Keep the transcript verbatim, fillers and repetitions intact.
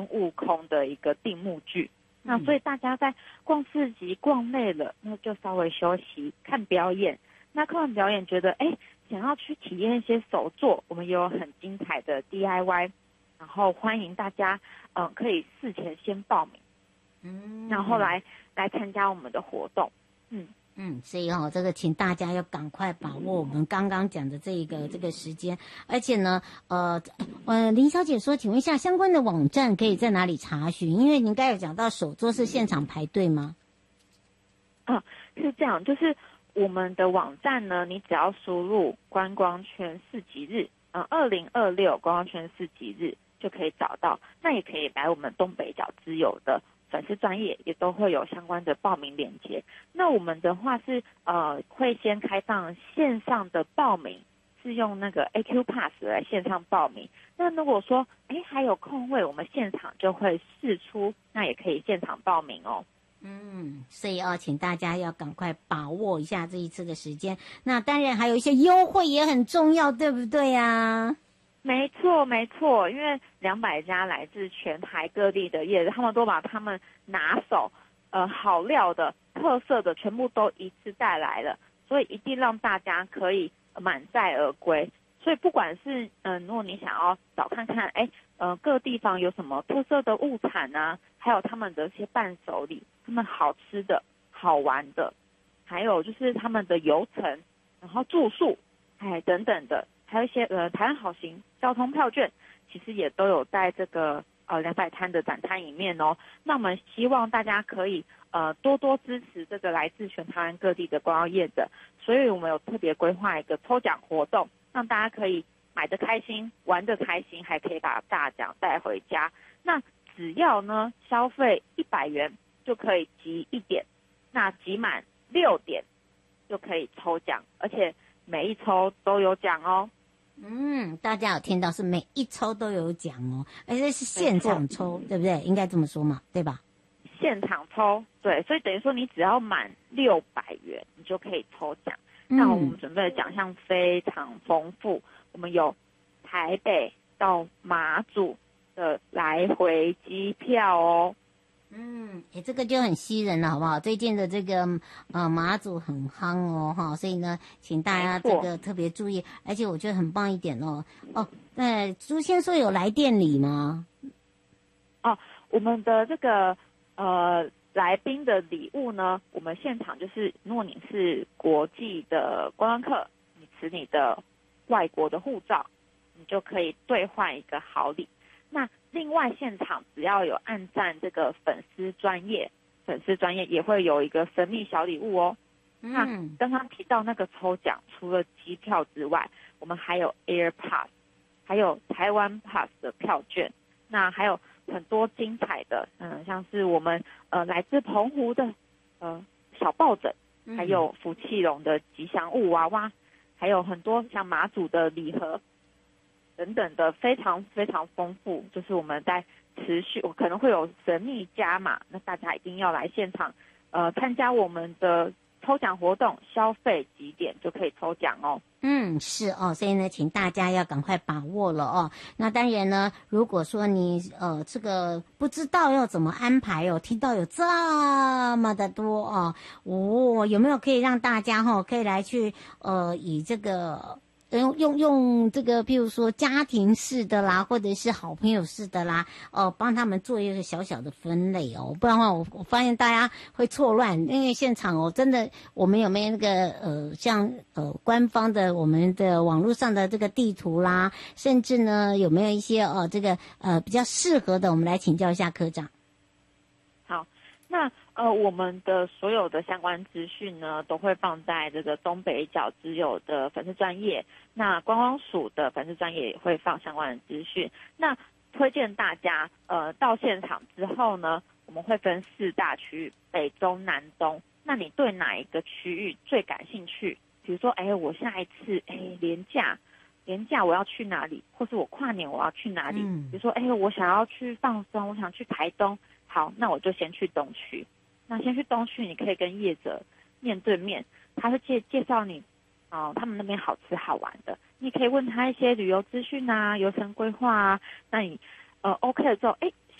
孙悟空的一个定目剧。那所以大家在逛市集逛累了，那就稍微休息看表演。那看完表演觉得哎，想要去体验一些手作，我们也有很精彩的 D I Y， 然后欢迎大家嗯、呃、可以事前先报名，嗯，然后来来参加我们的活动。嗯嗯，所以哈、哦，这个请大家要赶快把握我们刚刚讲的这个这个时间，而且呢，呃呃，林小姐说，请问一下相关的网站可以在哪里查询？因为您刚才有讲到手作是现场排队吗？ 啊，是这样，就是我们的网站呢，你只要输入观光圈市集日，嗯，二零二六观光圈市集日就可以找到。那也可以来我们东北角之友的粉丝专页，也都会有相关的报名链接。那我们的话是呃会先开放线上的报名，是用那个 A Q Pass 来线上报名。那如果说哎还有空位，我们现场就会释出，那也可以现场报名哦。 嗯，所以哦，请大家要赶快把握一下这一次的时间。那当然还有一些优惠也很重要，对不对呀？ 没错，没错，因为两百家来自全台各地的业者，他们都把他们拿手、呃好料的、特色的全部都一次带来了，所以一定让大家可以满载而归。所以不管是嗯、呃，如果你想要找看看，哎，呃，各地方有什么特色的物产啊，还有他们的一些伴手礼，他们好吃的、好玩的，还有就是他们的游程，然后住宿，哎等等的。还有一些呃台湾好行交通票券，其实也都有在这个呃两百摊的展摊里面哦。那我们希望大家可以呃多多支持这个来自全台湾各地的观光业者，所以我们有特别规划一个抽奖活动，让大家可以买得开心、玩得开心，还可以把大奖带回家。那只要呢消费一百元就可以集一点，那集满六点就可以抽奖，而且每一抽都有奖哦。 嗯，大家有听到是每一抽都有奖哦，而且是现场抽，对不对？应该这么说嘛，对吧？ 现场抽，对，所以等于说你只要满六百元，你就可以抽奖。 嗯、 那我们准备的奖项非常丰富，我们有台北到马祖的来回机票哦。 嗯，诶，这个就很吸人了，好不好？最近的这个呃马祖很夯哦，哈，所以呢，请大家这个特别注意。而且我觉得很棒一点哦，哦，那朱先说有来店礼吗？ 哦，我们的这个呃来宾的礼物呢，我们现场就是，如果你是国际的观光客，你持你的外国的护照，你就可以兑换一个好礼。那另外现场只要有按赞这个粉丝专页，粉丝专页也会有一个神秘小礼物哦。嗯、那刚刚提到那个抽奖，除了机票之外，我们还有 Air Pass， 还有台湾 Pass 的票券，那还有很多精彩的，嗯，像是我们呃来自澎湖的呃小抱枕，还有福气龙的吉祥物娃娃，还有很多像马祖的礼盒。等等的非常非常丰富，就是我们在持续，我可能会有神秘加码，那大家一定要来现场，呃，参加我们的抽奖活动，消费几点就可以抽奖哦。 嗯，是哦，所以呢，请大家要赶快把握了哦。那当然呢，如果说你呃这个不知道要怎么安排哦，听到有这么的多哦，哦，有没有可以让大家哈、哦、可以来去呃以这个。用用用这个，譬如说家庭式的啦，或者是好朋友式的啦，哦、呃，帮他们做一个小小的分类哦，不然的话我我发现大家会错乱，因为现场哦，真的我们有没有那个呃，像呃官方的我们的网络上的这个地图啦，甚至呢有没有一些哦、呃、这个呃比较适合的，我们来请教一下科长。 好，那呃，我们的所有的相关资讯呢，都会放在这个东北角之友的粉丝专页，那观光署的粉丝专页也会放相关的资讯。那推荐大家，呃，到现场之后呢，我们会分四大区域，北中南东。那你对哪一个区域最感兴趣？比如说，哎，我下一次，哎，连假，连假我要去哪里？或是我跨年我要去哪里？嗯、比如说，哎，我想要去放松，我想去台东。好，那我就先去东区。那先去东区，你可以跟业者面对面，他会介介绍你，哦、呃，他们那边好吃好玩的。你可以问他一些旅游资讯啊、游程规划啊。那你呃 OK 了之后，哎，